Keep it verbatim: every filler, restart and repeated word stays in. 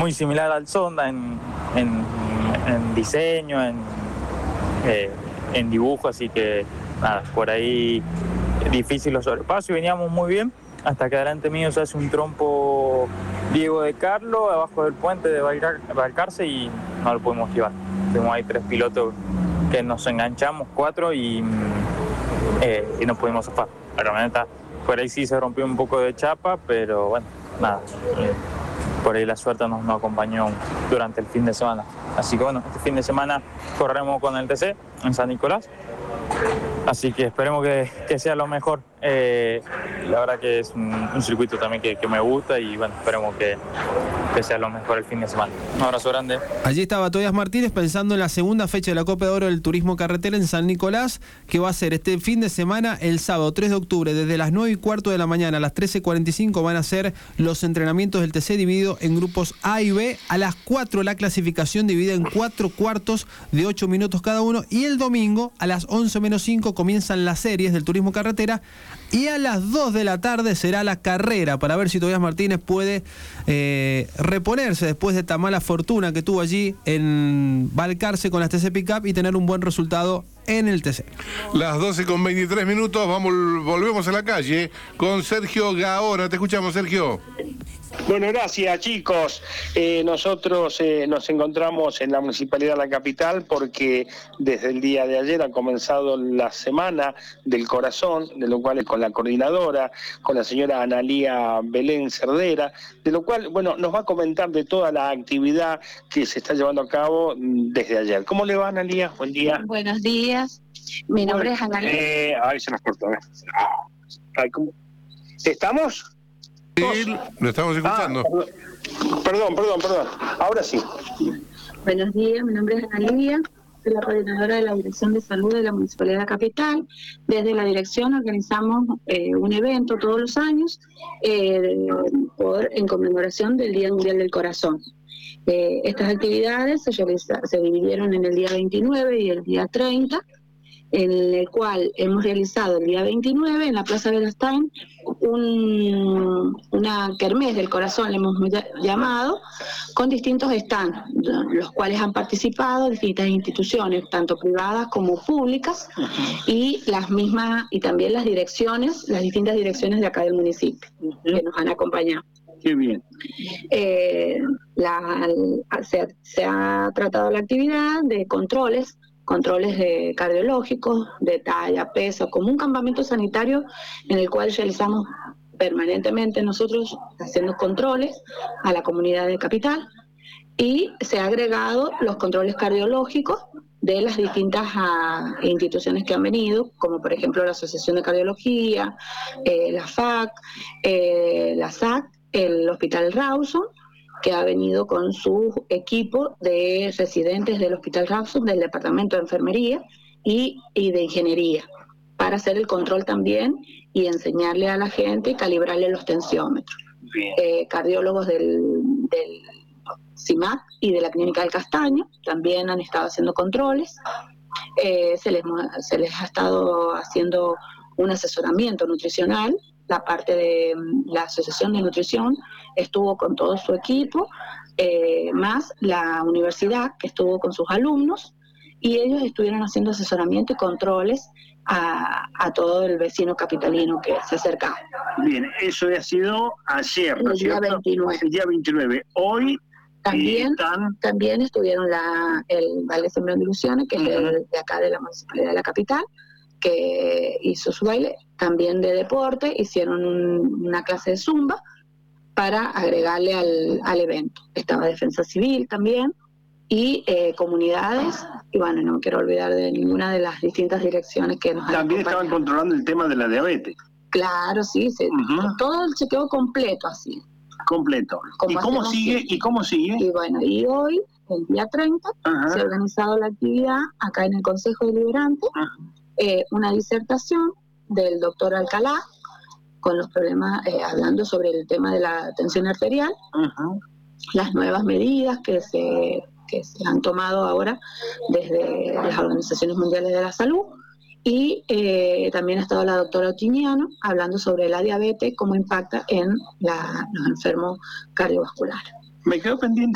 muy similar al Sonda en, en, en diseño, en, eh, en dibujo, así que nada, por ahí difícil los sobrepasos y veníamos muy bien, hasta que adelante mío se hace un trompo Diego de Carlo, abajo del puente de Balcar- Balcarce y no lo pudimos llevar. Tenemos ahí tres pilotos que nos enganchamos, cuatro, y, eh, y no pudimos zafar. La camioneta por ahí sí se rompió un poco de chapa, pero bueno, nada. Eh, por ahí la suerte nos, nos acompañó durante el fin de semana. Así que bueno, este fin de semana corremos con el T C en San Nicolás. Así que esperemos que, que sea lo mejor. Eh, la verdad que es un, un circuito también que, que me gusta y bueno, esperemos que, que sea lo mejor el fin de semana. Un abrazo grande. Allí estaba Tobias Martínez pensando en la segunda fecha de la Copa de Oro del Turismo Carretera en San Nicolás, que va a ser este fin de semana, el sábado tres de octubre, desde las nueve y cuarto de la mañana a las trece cuarenta y cinco van a ser los entrenamientos del T C dividido en grupos A y B. A las cuatro la clasificación dividida en cuatro cuartos de ocho minutos cada uno, y el domingo a las once menos cinco comienzan las series del Turismo Carretera y a las dos de la tarde será la carrera para ver si Tobias Martínez puede eh, reponerse después de esta mala fortuna que tuvo allí en Balcarce con las T C Pickup y tener un buen resultado en el T C. Las doce con veintitrés minutos, vamos, volvemos a la calle con Sergio Gaona. Te escuchamos, Sergio. Bueno, gracias, chicos. Eh, nosotros eh, nos encontramos en la Municipalidad de la Capital porque desde el día de ayer ha comenzado la Semana del Corazón, de lo cual es con la coordinadora, con la señora Analía Belén Cerdera, de lo cual, bueno, nos va a comentar de toda la actividad que se está llevando a cabo desde ayer. ¿Cómo le va, Analía? Buen día. Buenos días. Mi nombre bueno, es Analía. Eh, ahí se nos cortó. ¿eh? Ay, ¿cómo? ¿Estamos? Sí, lo estamos escuchando. Ah, perdón, perdón, perdón. Ahora sí. Buenos días, mi nombre es Analía, soy la coordinadora de la Dirección de Salud de la Municipalidad de la Capital. Desde la dirección organizamos eh, un evento todos los años eh, por, en conmemoración del Día Mundial del Corazón. Eh, estas actividades se, realiza, se dividieron en el día veintinueve y el día treinta, en el cual hemos realizado el día veintinueve en la Plaza de Gastain un, una kermés del corazón, le hemos llamado, con distintos stands, los cuales han participado distintas instituciones, tanto privadas como públicas, uh-huh. y las mismas, y también las direcciones, las distintas direcciones de acá del municipio, uh-huh. que nos han acompañado. Qué bien. Eh, la, se, se ha tratado la actividad de controles, controles de cardiológicos, de talla, peso, como un campamento sanitario en el cual realizamos permanentemente nosotros haciendo controles a la comunidad de Capital, y se ha agregado los controles cardiológicos de las distintas uh, instituciones que han venido, como por ejemplo la Asociación de Cardiología, eh, la F A C, eh, la S A C, el Hospital Rawson, que ha venido con su equipo de residentes del Hospital Rawson, del Departamento de Enfermería y, y de Ingeniería, para hacer el control también y enseñarle a la gente y calibrarle los tensiómetros. Eh, cardiólogos del, del C I M A C y de la Clínica del Castaño también han estado haciendo controles. Eh, se, les, se les ha estado haciendo un asesoramiento nutricional. La parte de la Asociación de Nutrición estuvo con todo su equipo, eh, más la universidad que estuvo con sus alumnos, y ellos estuvieron haciendo asesoramiento y controles a, a todo el vecino capitalino que se acercaba. Bien, eso ha sido ayer, ¿no es cierto? El día veintinueve. El día veintinueve. Hoy también, están... también estuvieron la, el Baile Sembrando Ilusiones, que uh-huh. es el de acá de la Municipalidad de la Capital, que hizo su baile, también de deporte, hicieron un, una clase de zumba para agregarle al, al evento. Estaba Defensa Civil también, y eh, comunidades, y bueno, no me quiero olvidar de ninguna de las distintas direcciones que nos han También acompañado. Estaban controlando el tema de la diabetes. Claro, sí, se, uh-huh. todo el chequeo completo así. Completo. ¿Y cómo sigue? Siempre. ¿Y cómo sigue? Y bueno, y hoy, el día treinta, uh-huh. se ha organizado la actividad acá en el Consejo Deliberante, uh-huh. eh, una disertación del doctor Alcalá, con los problemas, eh, hablando sobre el tema de la tensión arterial, uh-huh. las nuevas medidas que se, que se han tomado ahora desde las organizaciones mundiales de la salud, y eh, también ha estado la doctora Otiniano hablando sobre la diabetes, cómo impacta en la, los enfermos cardiovasculares. Me quedo pendiente